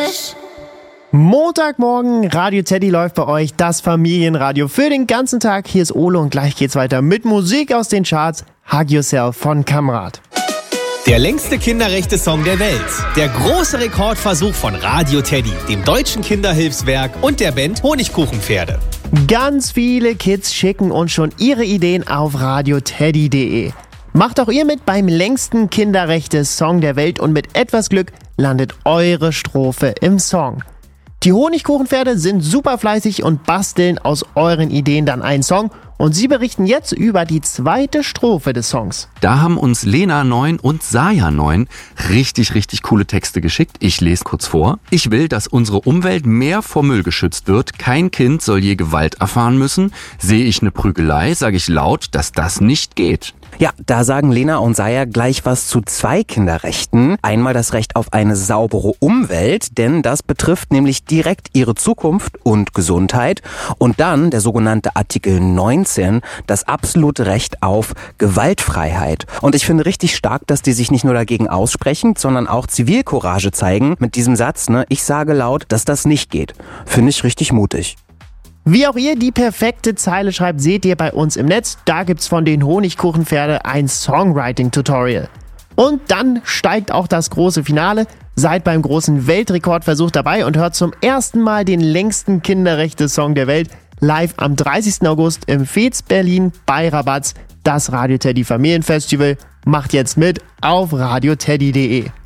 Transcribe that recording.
Frisch. Montagmorgen, Radio Teddy läuft bei euch, das Familienradio für den ganzen Tag. Hier ist Ole und gleich geht's weiter mit Musik aus den Charts. Hug Yourself von Kamerad. Der längste Kinderrechte-Song der Welt. Der große Rekordversuch von Radio Teddy, dem Deutschen Kinderhilfswerk und der Band Honigkuchenpferde. Ganz viele Kids schicken uns schon ihre Ideen auf radioteddy.de. Macht auch ihr mit beim längsten Kinderrechte-Song der Welt und mit etwas Glück landet eure Strophe im Song. Die Honigkuchenpferde sind super fleißig und basteln aus euren Ideen dann einen Song und sie berichten jetzt über die zweite Strophe des Songs. Da haben uns Lena 9 und Saja 9 richtig coole Texte geschickt. Ich lese kurz vor. Ich will, dass unsere Umwelt mehr vor Müll geschützt wird. Kein Kind soll je Gewalt erfahren müssen. Sehe ich eine Prügelei, sage ich laut, dass das nicht geht. Ja, da sagen Lena und Saja gleich was zu 2 Kinderrechten. Einmal das Recht auf eine saubere Umwelt, denn das betrifft nämlich direkt ihre Zukunft und Gesundheit. Und dann der sogenannte Artikel 19, das absolute Recht auf Gewaltfreiheit. Und ich finde richtig stark, dass die sich nicht nur dagegen aussprechen, sondern auch Zivilcourage zeigen mit diesem Satz, ich sage laut, dass das nicht geht. Finde ich richtig mutig. Wie auch ihr die perfekte Zeile schreibt, seht ihr bei uns im Netz. Da gibt's von den Honigkuchenpferde ein Songwriting-Tutorial. Und dann steigt auch das große Finale. Seid beim großen Weltrekordversuch dabei und hört zum ersten Mal den längsten Kinderrechte-Song der Welt live am 30. August im Fez Berlin bei Rabatz. Das Radio Teddy Familienfestival. Macht jetzt mit auf radioteddy.de.